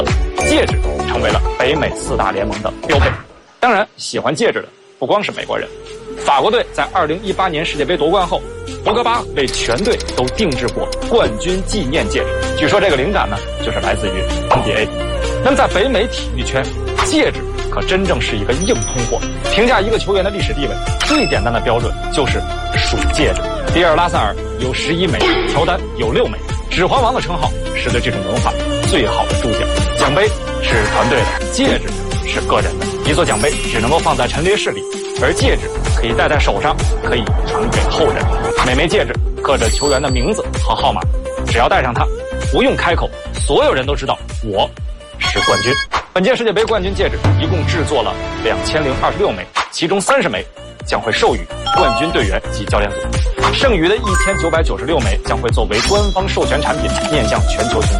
戒指成为了北美4大联盟的标配。当然，喜欢戒指的不光是美国人。法国队在2018年世界杯夺冠后，博格巴为全队都定制过冠军纪念戒指。据说这个灵感呢，就是来自于 NBA。那么在北美体育圈，戒指可真正是一个硬通货。评价一个球员的历史地位，最简单的标准就是数戒指。比尔·拉塞尔有11枚，乔丹有6枚。指环王的称号是对这种文化最好的注脚。奖杯是团队的，戒指是个人的。一座奖杯只能够放在陈列室里，而戒指可以戴在手上，可以传给后人。每枚戒指刻着球员的名字和号码，只要戴上它，不用开口，所有人都知道我是冠军。本届世界杯冠军戒指一共制作了2026枚，其中30枚将会授予冠军队员及教练组，剩余的1996枚将会作为官方授权产品面向全球群众。